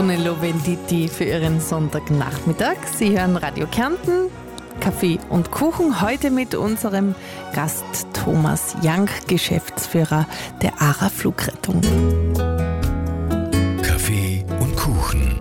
Brunello Venditti für Ihren Sonntagnachmittag. Sie hören Radio Kärnten, Kaffee und Kuchen. Heute mit unserem Gast Thomas Jank, Geschäftsführer der ARA Flugrettung. Kaffee und Kuchen.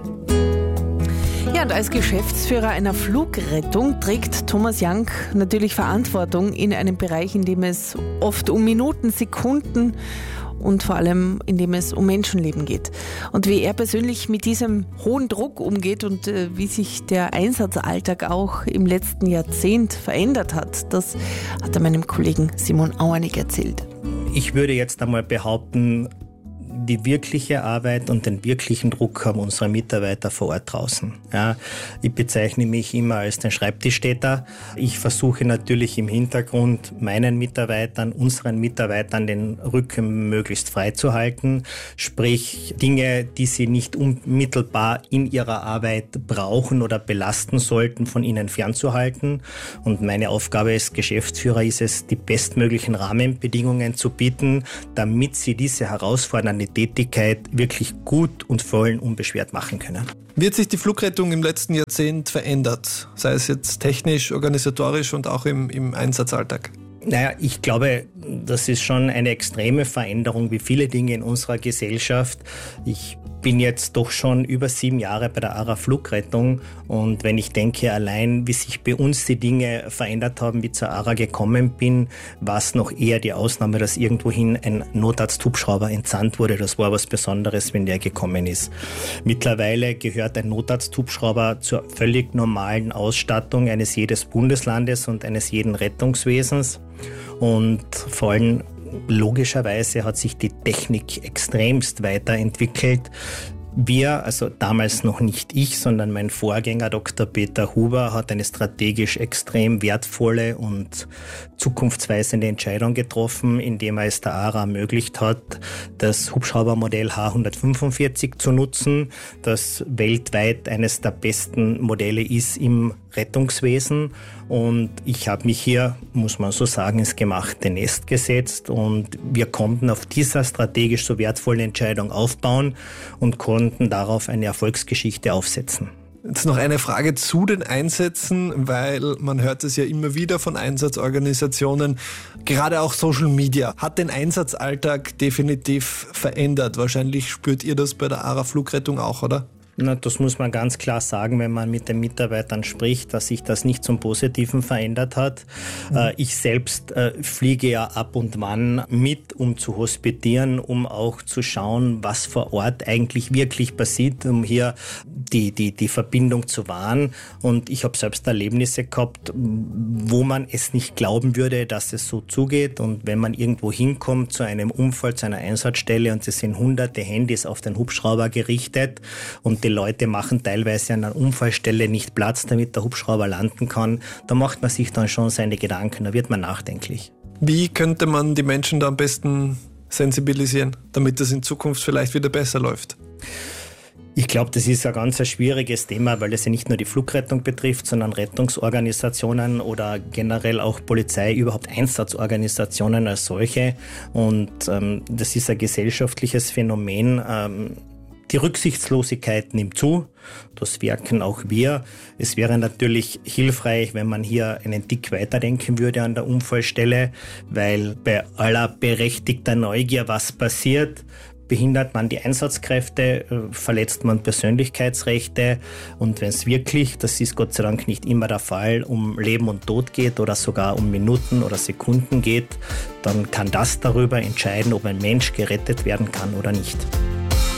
Ja, und als Geschäftsführer einer Flugrettung trägt Thomas Jank natürlich Verantwortung in einem Bereich, in dem es oft um Minuten, Sekunden und vor allem, in dem es um Menschenleben geht. Und wie er persönlich mit diesem hohen Druck umgeht und wie sich der Einsatzalltag auch im letzten Jahrzehnt verändert hat, das hat er meinem Kollegen Simon Auernig erzählt. Ich würde jetzt einmal behaupten, die wirkliche Arbeit und den wirklichen Druck haben unsere Mitarbeiter vor Ort draußen. Ja, ich bezeichne mich immer als den Schreibtischtäter. Ich versuche natürlich im Hintergrund meinen Mitarbeitern, unseren Mitarbeitern den Rücken möglichst frei zu halten. Sprich, Dinge, die sie nicht unmittelbar in ihrer Arbeit brauchen oder belasten sollten, von ihnen fernzuhalten. Und meine Aufgabe als Geschäftsführer ist es, die bestmöglichen Rahmenbedingungen zu bieten, damit sie diese herausfordernde Tätigkeit wirklich gut und voll und unbeschwert machen können. Wie hat sich die Flugrettung im letzten Jahrzehnt verändert? Sei es jetzt technisch, organisatorisch und auch im Einsatzalltag? Naja, ich glaube, das ist schon eine extreme Veränderung, wie viele Dinge in unserer Gesellschaft. Ich bin jetzt doch schon über 7 Jahre bei der ARA Flugrettung und wenn ich denke allein, wie sich bei uns die Dinge verändert haben, wie ich zur ARA gekommen bin, war es noch eher die Ausnahme, dass irgendwohin ein Notarzthubschrauber entsandt wurde. Das war was Besonderes, wenn der gekommen ist. Mittlerweile gehört ein Notarzthubschrauber zur völlig normalen Ausstattung eines jedes Bundeslandes und eines jeden Rettungswesens. Und vor allem logischerweise hat sich die Technik extremst weiterentwickelt. Wir, also damals noch nicht ich, sondern mein Vorgänger Dr. Peter Huber hat eine strategisch extrem wertvolle und zukunftsweisende Entscheidung getroffen, indem er es der ARA ermöglicht hat, das Hubschraubermodell H145 zu nutzen, das weltweit eines der besten Modelle ist im Rettungswesen. Und ich habe mich hier, muss man so sagen, ins gemachte Nest gesetzt und wir konnten auf dieser strategisch so wertvollen Entscheidung aufbauen und konnten darauf eine Erfolgsgeschichte aufsetzen. Jetzt noch eine Frage zu den Einsätzen, weil man hört es ja immer wieder von Einsatzorganisationen, gerade auch Social Media hat den Einsatzalltag definitiv verändert. Wahrscheinlich spürt ihr das bei der ARA Flugrettung auch, oder? Na, das muss man ganz klar sagen, wenn man mit den Mitarbeitern spricht, dass sich das nicht zum Positiven verändert hat. Ich selbst fliege ja ab und wann mit, um zu hospitieren, um auch zu schauen, was vor Ort eigentlich wirklich passiert, um hier die Verbindung zu wahren. Und ich habe selbst Erlebnisse gehabt, wo man es nicht glauben würde, dass es so zugeht. Und wenn man irgendwo hinkommt zu einem Unfall, zu einer Einsatzstelle und es sind hunderte Handys auf den Hubschrauber gerichtet und die Leute machen teilweise an einer Unfallstelle nicht Platz, damit der Hubschrauber landen kann, da macht man sich dann schon seine Gedanken, da wird man nachdenklich. Wie könnte man die Menschen da am besten sensibilisieren, damit das in Zukunft vielleicht wieder besser läuft? Ich glaube, das ist ein ganz schwieriges Thema, weil es ja nicht nur die Flugrettung betrifft, sondern Rettungsorganisationen oder generell auch Polizei, überhaupt Einsatzorganisationen als solche. Und das ist ein gesellschaftliches Phänomen. Die Rücksichtslosigkeit nimmt zu, das merken auch wir. Es wäre natürlich hilfreich, wenn man hier einen Tick weiterdenken würde an der Unfallstelle, weil bei aller berechtigter Neugier, was passiert, behindert man die Einsatzkräfte, verletzt man Persönlichkeitsrechte und wenn es wirklich, das ist Gott sei Dank nicht immer der Fall, um Leben und Tod geht oder sogar um Minuten oder Sekunden geht, dann kann das darüber entscheiden, ob ein Mensch gerettet werden kann oder nicht.